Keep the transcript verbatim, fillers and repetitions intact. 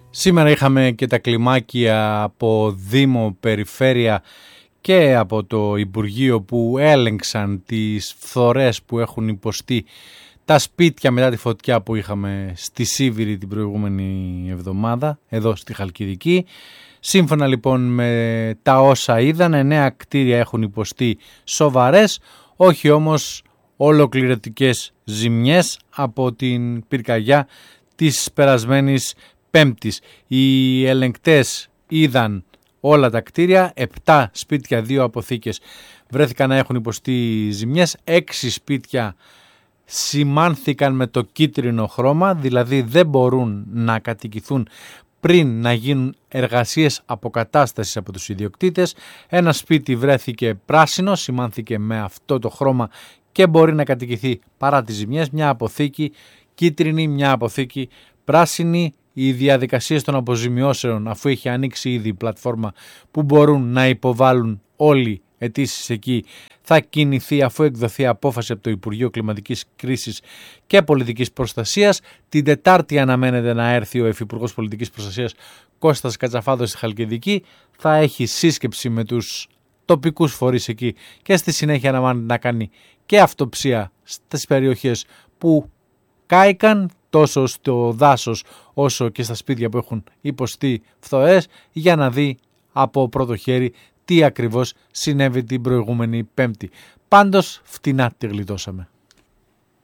Σήμερα είχαμε και τα κλιμάκια από Δήμο, Περιφέρεια και από το Υπουργείο που έλεγξαν τις φθορές που έχουν υποστεί τα σπίτια μετά τη φωτιά που είχαμε στη Σίβηρη την προηγούμενη εβδομάδα, εδώ στη Χαλκιδική. Σύμφωνα λοιπόν με τα όσα είδαν, εννέα κτίρια έχουν υποστεί σοβαρές, όχι όμως ολοκληρωτικές ζημιές από την πυρκαγιά της περασμένης Πέμπτης. Οι ελεγκτές είδαν όλα τα κτίρια, επτά σπίτια, δύο αποθήκες βρέθηκαν να έχουν υποστεί ζημιές, έξι σπίτια σημάνθηκαν με το κίτρινο χρώμα, δηλαδή δεν μπορούν να κατοικηθούν πριν να γίνουν εργασίες αποκατάστασης από τους ιδιοκτήτες. Ένα σπίτι βρέθηκε πράσινο, σημάνθηκε με αυτό το χρώμα και μπορεί να κατοικηθεί παρά τις ζημιές. Μια αποθήκη κίτρινη, μια αποθήκη πράσινη. Οι διαδικασίες των αποζημιώσεων, αφού έχει ανοίξει ήδη η πλατφόρμα που μπορούν να υποβάλουν όλοι αιτήσεις εκεί, θα κινηθεί αφού εκδοθεί απόφαση από το Υπουργείο Κλιματικής Κρίσης και Πολιτικής Προστασίας. Την Τετάρτη αναμένεται να έρθει ο Υφυπουργός Πολιτικής Προστασίας Κώστας Κατσαφάδος στη Χαλκιδική. Θα έχει σύσκεψη με τους τοπικούς φορείς εκεί και στη συνέχεια να, να κάνει και αυτοψία στις περιοχές που κάηκαν, τόσο στο δάσος όσο και στα σπίτια που έχουν υποστεί φθορές, για να δει από πρώτο χέρι τι ακριβώς συνέβη την προηγούμενη Πέμπτη. Πάντως φτηνά τη γλιτώσαμε.